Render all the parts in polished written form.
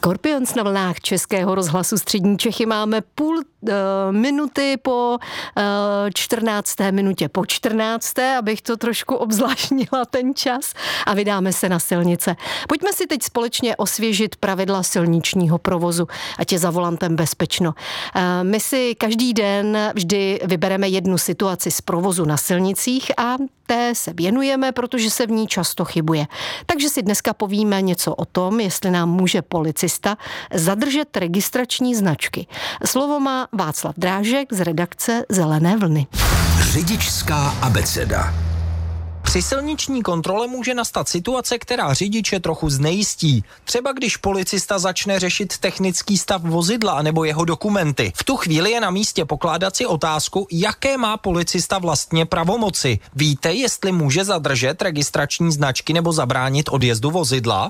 Scorpions na vlnách Českého rozhlasu Střední Čechy. Máme půl minuty po 14. minutě po 14., abych to trošku obzvláštnila ten čas, a vydáme se na silnice. Pojďme si teď společně osvěžit pravidla silničního provozu, ať je za volantem bezpečno. My si každý den vždy vybereme jednu situaci z provozu na silnicích a té se věnujeme, protože se v ní často chybuje. Takže si dneska povíme něco o tom, jestli nám může policista zadržet registrační značky. Slovo má Václav Drážek z redakce Zelené vlny. Řidičská abeceda. Při silniční kontrole může nastat situace, která řidiče trochu znejistí. Třeba když policista začne řešit technický stav vozidla nebo jeho dokumenty. V tu chvíli je na místě pokládat si otázku, jaké má policista vlastně pravomoci. Víte, jestli může zadržet registrační značky nebo zabránit odjezdu vozidla?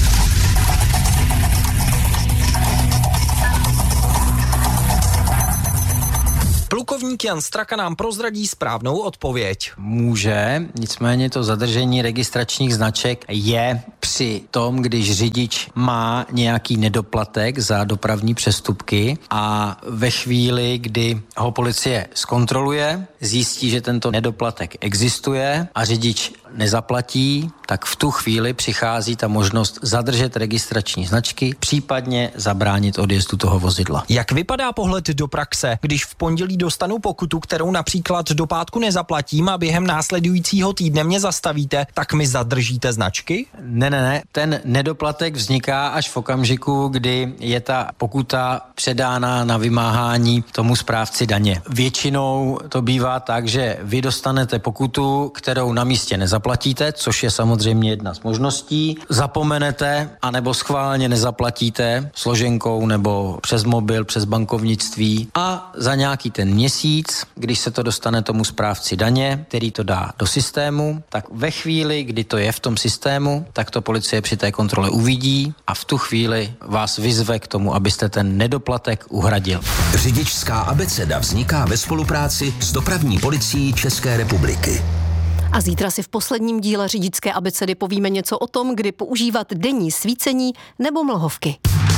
Plukovník Jan Straka nám prozradí správnou odpověď. Může, nicméně to zadržení registračních značek je při tom, když řidič má nějaký nedoplatek za dopravní přestupky a ve chvíli, kdy ho policie zkontroluje, zjistí, že tento nedoplatek existuje a řidič nezaplatí, tak v tu chvíli přichází ta možnost zadržet registrační značky, případně zabránit odjezdu toho vozidla. Jak vypadá pohled do praxe, když v pondělí dostanu pokutu, kterou například do pátku nezaplatím a během následujícího týdne mě zastavíte, tak mi zadržíte značky? Ne. Ten nedoplatek vzniká až v okamžiku, kdy je ta pokuta předána na vymáhání tomu správci daně. Většinou to bývá tak, že vy dostanete pokutu, kterou na místě nezaplatíte, což je samozřejmě jedna z možností. Zapomenete, anebo schválně nezaplatíte složenkou nebo přes mobil, přes bankovnictví a za nějaký ten měsíc, když se to dostane tomu správci daně, který to dá do systému, tak ve chvíli, kdy to je v tom systému, tak to policie při té kontrole uvidí a v tu chvíli vás vyzve k tomu, abyste ten nedoplatek uhradil. Řidičská abeceda vzniká ve spolupráci s Dopravní policií České republiky. A zítra si v posledním díle řidičské abecedy povíme něco o tom, kdy používat denní svícení nebo mlhovky.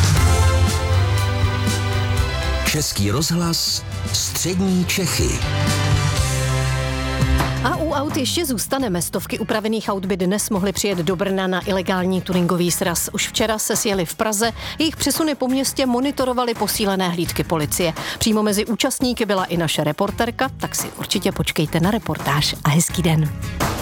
Český rozhlas Střední Čechy. A u aut ještě zůstaneme. Stovky upravených aut by dnes mohly přijet do Brna na ilegální tuningový sraz. Už včera se sjeli v Praze, jejich přesuny po městě monitorovaly posílené hlídky policie. Přímo mezi účastníky byla i naše reporterka, tak si určitě počkejte na reportáž a hezký den.